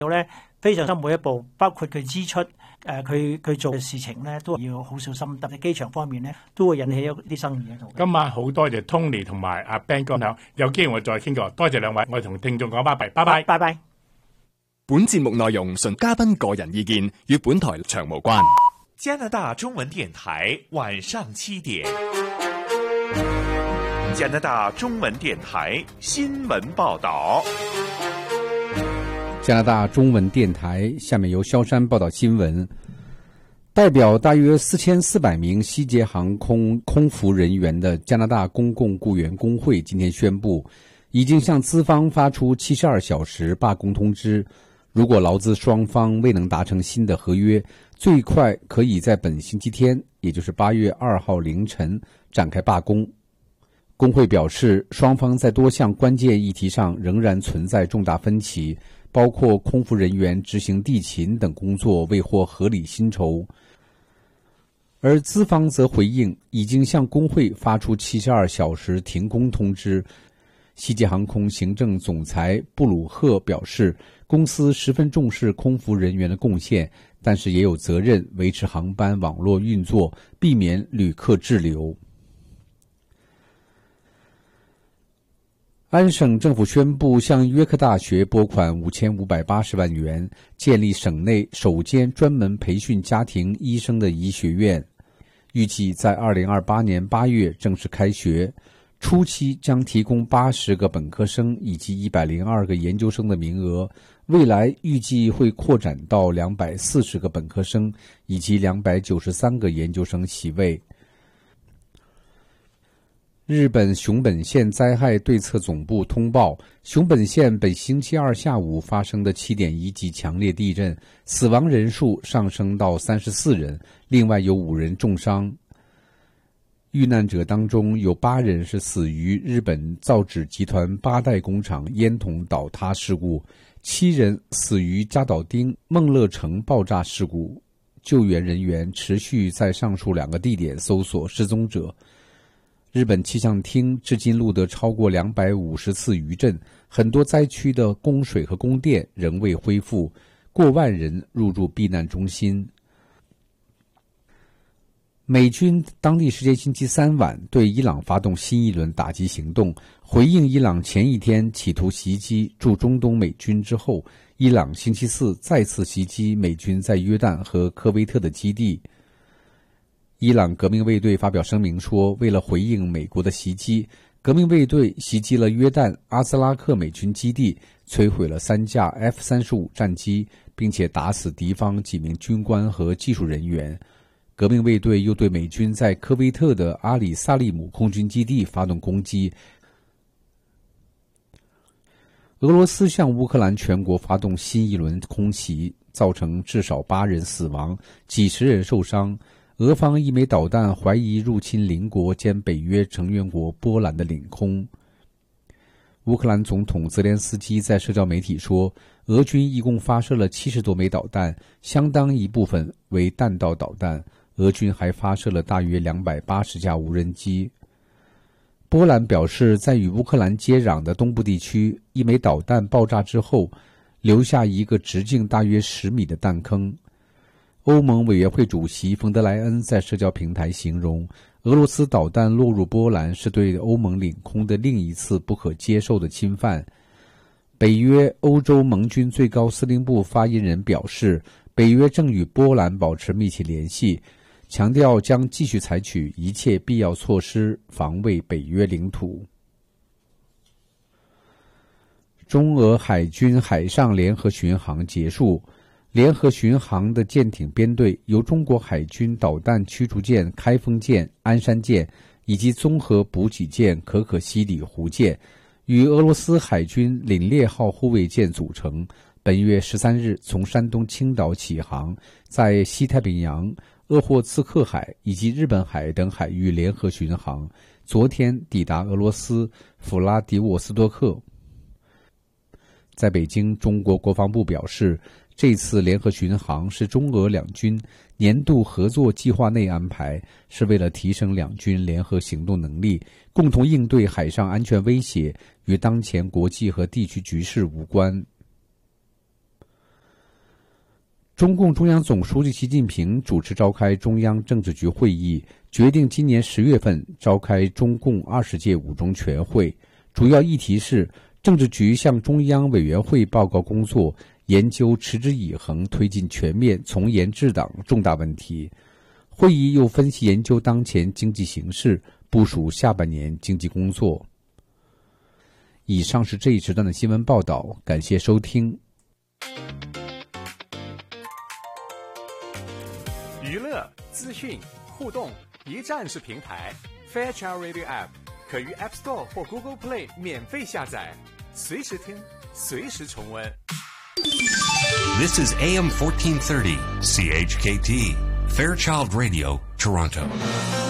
咧非常心每一步，包括佢支出，佢做嘅事情咧，都要好小心。特別機場方面咧，都會引起一啲爭議喺度。 今晚好多謝 Tony 同埋阿 Ben 哥，有機會我再傾過。多謝兩位，我同聽眾講拜拜，拜拜， 拜拜。 本節目內容純嘉賓個人意見，與本台立場無關。 加拿大中文電台晚上7點，加拿大中文電台新聞報道。 加拿大中文電台下面由蕭山報道新聞。代表大約4400名西捷航空空服人員的加拿大公共雇員工會今天宣布，已經向資方發出72小時罷工通知。如果勞資雙方未能達成新的合約，最快可以在本星期天，也就是8月2號凌晨展開罷工。工會表示，雙方在多項關鍵議題上仍然存在重大分歧，包括空服人員執行地勤等工作未獲合理薪酬。而資方則回應，已經向工會發出72小時停工通知。西捷航空行政總裁布魯赫表示，公司十分重視空服人員的貢獻，但是也有責任維持航班網絡運作，避免旅客滯留。安省政府宣布向約克大學撥款5580萬元，建立省內首間專門培訓家庭醫生的醫學院，預計在2028年8月正式開學。初期將提供80個本科生以及102個研究生的名額，未來預計會擴展到240個本科生以及293個研究生席位。日本熊本縣災害對策總部通報，熊本縣本星期二下午發生的7.1級強烈地震，死亡人數上升到34人，另外有5人重傷。遇難者當中有8人是死於日本造紙集團八代工廠煙筒倒塌事故，7人死於加島町孟樂城爆炸事故。救援人員持續在上述2個地點搜索失蹤者。日本氣象廳至今錄得超過250次餘震，很多災區的供水和供電仍未恢復，過萬人入住避難中心。美軍當地時間星期3晚對伊朗發動新一輪打擊行動，回應伊朗前一天企圖襲擊駐中東美軍之後，伊朗星期4再次襲擊美軍在約旦和科威特的基地。伊朗革命衛隊發表聲明說，為了回應美國的襲擊，革命衛隊襲擊了約旦阿斯拉克美軍基地，摧毀了3架 F-35 戰機，並且打死敵方幾名軍官和技術人員。革命衛隊又對美軍在科威特的阿里薩利姆空軍基地發動攻擊。俄羅斯向烏克蘭全國發動新一輪空襲，造成至少8人死亡，幾十人受傷。俄方一枚導彈懷疑入侵鄰國兼北約成員國波蘭的領空。烏克蘭總統澤連斯基在社交媒體說，俄軍一共發射了70多枚導彈，相當一部分為彈道導彈。俄軍還發射了大約280架無人機。波蘭表示，在與烏克蘭接壤的東部地區，一枚導彈爆炸之後，留下一個直徑大約10米的彈坑。歐盟委員會主席馮德萊恩在社交平台形容，俄羅斯導彈落入波蘭是對歐盟領空的另一次不可接受的侵犯。北約歐洲盟軍最高司令部發言人表示，北約正與波蘭保持密切聯繫，強調將繼續採取一切必要措施防衛北約領土。中俄海軍海上聯合巡航結束，聯合巡航的艦艇編隊由中國海軍導彈驅逐艦開封艦、鞍山艦以及綜合補給艦可可西里湖艦與俄羅斯海軍凛冽號護衛艦組成。本月13日從山東青島起航，在西太平洋、鄂霍次克海以及日本海等海域聯合巡航，昨天抵達俄羅斯弗拉迪沃斯多克。在北京，中國國防部表示，這次聯合巡航是中俄兩軍年度合作計劃內安排，是為了提升兩軍聯合行動能力，共同應對海上安全威脅，與當前國際和地區局勢無關。 中共中央总书记习近平主持召开中央政治局会议，决定今年10月份召开中共20届五中全会，主要议题是政治局向中央委员会报告工作，研究持之以恒推进全面从严治党重大问题。会议又分析研究当前经济形势，部署下半年经济工作。以上是这一时段的新闻报道，感谢收听。 娱乐、资讯、互动，一站式平台。Fairchild Radio App 可于 App Store 或 Google Play 免费下载，随时听，随时重温。 This is AM 1430 CHKT Fairchild Radio, Toronto.